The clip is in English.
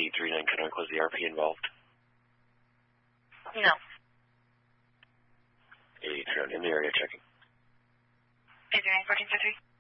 839 Canuck, was the RP involved? No. 839 in the area checking. 839 1453.